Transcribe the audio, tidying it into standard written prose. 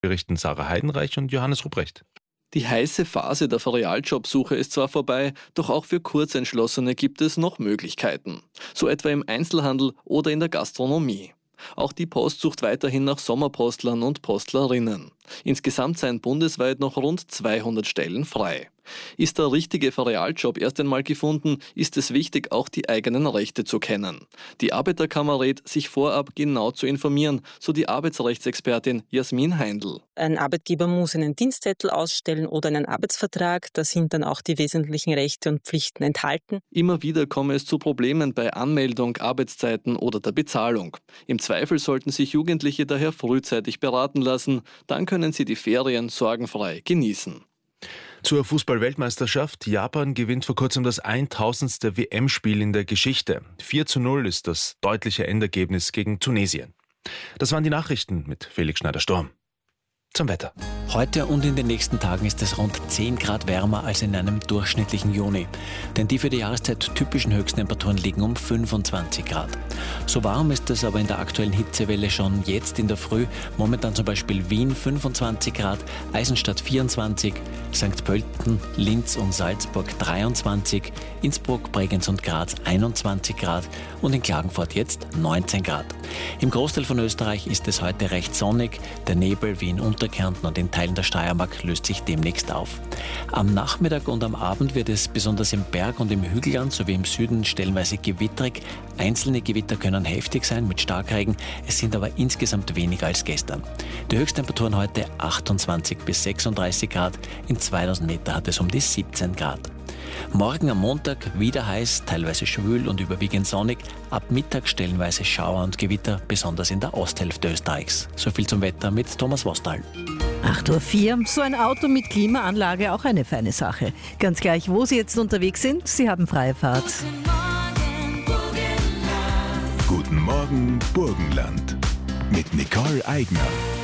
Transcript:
berichten Sarah Heidenreich und Johannes Ruprecht. Die heiße Phase der Ferialjobsuche ist zwar vorbei, doch auch für Kurzentschlossene gibt es noch Möglichkeiten. So etwa im Einzelhandel oder in der Gastronomie. Auch die Post sucht weiterhin nach Sommerpostlern und Postlerinnen. Insgesamt seien bundesweit noch rund 200 Stellen frei. Ist der richtige Ferialjob erst einmal gefunden, ist es wichtig, auch die eigenen Rechte zu kennen. Die Arbeiterkammer rät, sich vorab genau zu informieren, so die Arbeitsrechtsexpertin Jasmin Heindl. Ein Arbeitgeber muss einen Dienstzettel ausstellen oder einen Arbeitsvertrag. Da sind dann auch die wesentlichen Rechte und Pflichten enthalten. Immer wieder komme es zu Problemen bei Anmeldung, Arbeitszeiten oder der Bezahlung. Im Zweifel sollten sich Jugendliche daher frühzeitig beraten lassen. Dann können sie die Ferien sorgenfrei genießen. Zur Fußball-Weltmeisterschaft. Japan gewinnt vor kurzem das 1000. WM-Spiel in der Geschichte. 4:0 ist das deutliche Endergebnis gegen Tunesien. Das waren die Nachrichten mit Felix Schneider-Sturm. Zum Wetter. Heute und in den nächsten Tagen ist es rund 10 Grad wärmer als in einem durchschnittlichen Juni. Denn die für die Jahreszeit typischen Höchsttemperaturen liegen um 25 Grad. So warm ist es aber in der aktuellen Hitzewelle schon jetzt in der Früh. Momentan zum Beispiel Wien 25 Grad, Eisenstadt 24, St. Pölten, Linz und Salzburg 23, Innsbruck, Bregenz und Graz 21 Grad und in Klagenfurt jetzt 19 Grad. Im Großteil von Österreich ist es heute recht sonnig. Der Nebel wie in Unterkärnten und in Teilen der Steiermark löst sich demnächst auf. Am Nachmittag und am Abend wird es besonders im Berg- und im Hügelland sowie im Süden stellenweise gewitterig. Einzelne Gewitter können heftig sein mit Starkregen, es sind aber insgesamt weniger als gestern. Die Höchsttemperaturen heute 28 bis 36 Grad, in 2000 Meter hat es um die 17 Grad. Morgen am Montag wieder heiß, teilweise schwül und überwiegend sonnig. Ab Mittag stellenweise Schauer und Gewitter, besonders in der Osthälfte Österreichs. So viel zum Wetter mit Thomas Wostal. 8:04 Uhr. So ein Auto mit Klimaanlage, auch eine feine Sache. Ganz gleich, wo Sie jetzt unterwegs sind, Sie haben freie Fahrt. Guten Morgen, Burgenland. Mit Nicole Eigner.